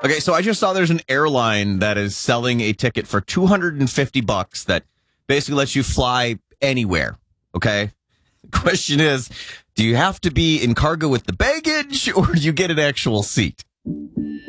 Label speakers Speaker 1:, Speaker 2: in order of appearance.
Speaker 1: Okay, so I just saw there's an airline that is selling a ticket for $250 that basically lets you fly anywhere. Okay? The question is, do you have to be in cargo with the baggage or do you get an actual seat?